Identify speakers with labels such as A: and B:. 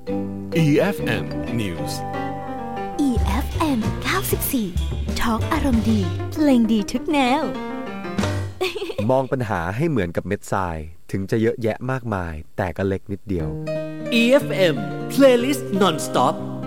A: EFM News
B: EFM 94 Talk อารมณ์ดีเพลงดีทุกแนว
C: มองปัญหาให้เหมือนกับเม็ดทรายถึงจะเยอะแยะมากมายแต่ก็เล็กนิดเดียว
D: EFM Playlist Non-Stop